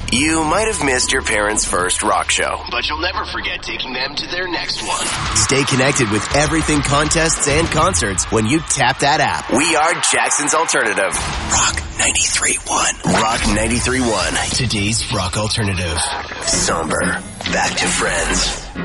You might have missed your parents' first rock show, but you'll never forget taking them to their next one. Stay connected with everything contests and concerts when you tap that app. We are Jackson's Alternative. Rock 93.1. Rock 93.1. Today's rock alternative. Somber. Back to Friends.